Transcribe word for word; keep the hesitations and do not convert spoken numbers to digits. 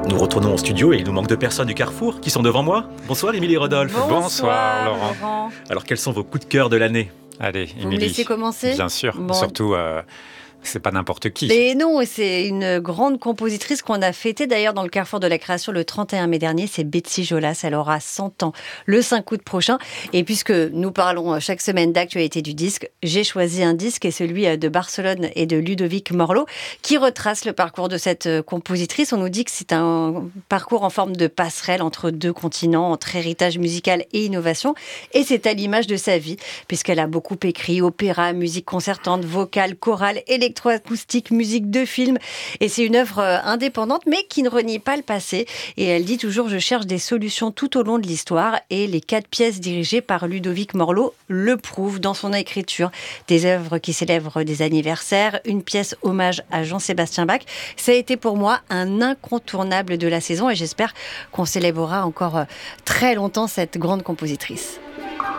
Nous retournons au studio et il nous manque deux personnes du Carrefour qui sont devant moi. Bonsoir Émilie Rodolphe. Bonsoir, Bonsoir Laurent. Laurent. Alors quels sont vos coups de cœur de l'année ? Allez, Vous Émilie. me laissez commencer ? Bien sûr, Bon. surtout, euh, c'est pas n'importe qui. Mais non, c'est une grande compositrice qu'on a fêtée d'ailleurs dans le Carrefour de la Création le trente et un mai dernier, c'est Betsy Jolas, elle aura cent ans le cinq août prochain. Et puisque nous parlons chaque semaine d'actualité du disque, j'ai choisi un disque, et celui de Barcelone et de Ludovic Morlot, qui retrace le parcours de cette compositrice. On nous dit que c'est un parcours en forme de passerelle entre deux continents, entre héritage musical et innovation. Et c'est à l'image de sa vie, puisqu'elle a beaucoup écrit opéra, musique concertante, vocale, chorale, électroacoustique, musique de film. Et c'est une œuvre indépendante, mais qui ne renie pas le passé. Et elle dit toujours « Je cherche des solutions tout au long de l'histoire ». Et les quatre pièces dirigées par Ludovic Morlot le prouvent dans son écriture. Des œuvres qui célèbrent des anniversaires, une pièce hommage à Jean-Sébastien Bach. Ça a été pour moi un incontournable de la saison et j'espère qu'on célébrera encore très longtemps cette grande compositrice.